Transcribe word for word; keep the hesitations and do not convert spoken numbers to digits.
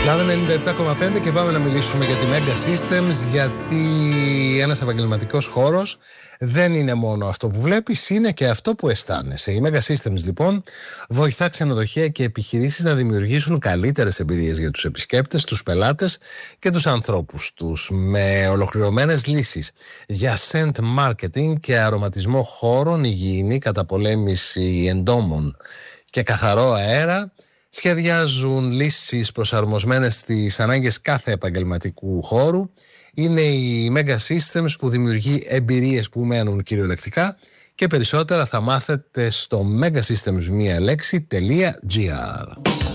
Λάδε ενενήντα επτά κόμμα πέντε και πάμε να μιλήσουμε για τη Mega Systems, γιατί ένας επαγγελματικός χώρος δεν είναι μόνο αυτό που βλέπεις, είναι και αυτό που αισθάνεσαι. Η Mega Systems λοιπόν βοηθά ξενοδοχεία και επιχειρήσεις να δημιουργήσουν καλύτερες εμπειρίες για τους επισκέπτες, τους πελάτες και τους ανθρώπους τους, με ολοκληρωμένες λύσεις για scent marketing και αρωματισμό χώρων, υγιεινή καταπολέμηση εντόμων και καθαρό αέρα. Σχεδιάζουν λύσεις προσαρμοσμένες στις ανάγκες κάθε επαγγελματικού χώρου. Είναι η Mega Systems που δημιουργεί εμπειρίες που μένουν κυριολεκτικά, και περισσότερα θα μάθετε στο megasystems μία λέξη τελεία gr.